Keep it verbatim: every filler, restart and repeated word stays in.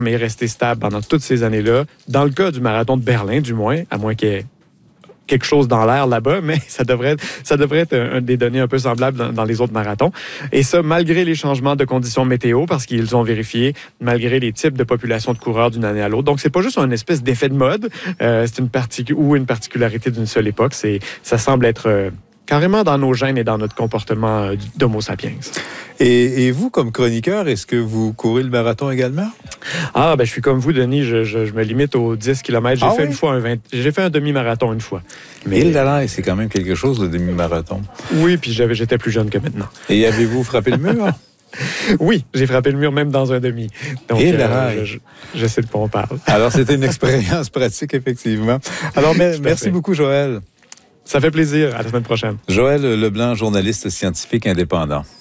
mais resté stable pendant toutes ces années-là. Dans le cas du marathon de Berlin, du moins, à moins qu'il y ait quelque chose dans l'air là-bas, mais ça devrait être, ça devrait être un, un des données un peu semblables dans, dans les autres marathons. Et ça, malgré les changements de conditions météo, parce qu'ils ont vérifié, malgré les types de population de coureurs d'une année à l'autre. Donc, c'est pas juste un espèce d'effet de mode, euh, c'est une partic- ou une particularité d'une seule époque. C'est, ça semble être euh, carrément dans nos gènes et dans notre comportement euh, d'Homo sapiens. Et, et vous, comme chroniqueur, est-ce que vous courez le marathon également? Ah, ben je suis comme vous, Denis. Je, je, je me limite aux dix kilomètres. J'ai ah fait oui? une fois un vingt... J'ai fait un demi-marathon une fois. Mais il là, c'est quand même quelque chose, le demi-marathon. Oui, puis j'avais, j'étais plus jeune que maintenant. Et avez-vous frappé le mur? Oui, j'ai frappé le mur même dans un demi. Donc, Et euh, je, je sais de quoi on parle. Alors, c'était une expérience pratique, effectivement. Alors, mais, merci beaucoup, Joël. Ça fait plaisir. À la semaine prochaine. Joël Leblanc, journaliste scientifique indépendant.